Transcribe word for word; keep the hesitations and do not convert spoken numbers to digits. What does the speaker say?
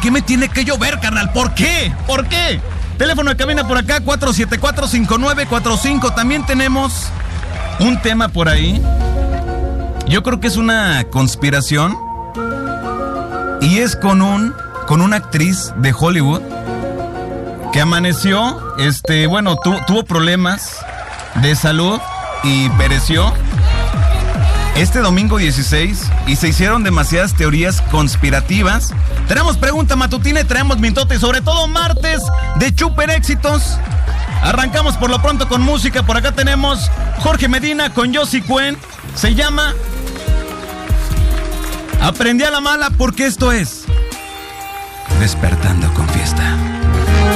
qué me tiene que llover, carnal? ¿Por qué? ¿Por qué? Teléfono de cabina por acá, cuatro siete cuatro, cinco nueve cuatro cinco. También tenemos un tema por ahí. Yo creo que es una conspiración. Y es con un, con una actriz de Hollywood que amaneció, este, bueno, tu, tuvo problemas de salud y pereció este domingo dieciséis, y se hicieron demasiadas teorías conspirativas. Tenemos pregunta matutina y traemos mintote, y sobre todo martes de Chuper Éxitos. Arrancamos por lo pronto con música. Por acá tenemos Jorge Medina con Yossi Cuen. Se llama Aprendí a la Mala, porque esto es Despertando con Fiesta.